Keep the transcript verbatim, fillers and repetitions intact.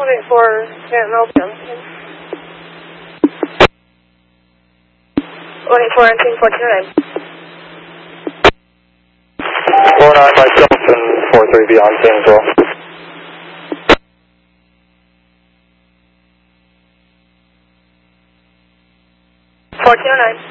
one eight four, Stanton, I'll be on scene. one eight four, on scene, four two nine. four nine, myself, and four three be on scene as well. four two nine.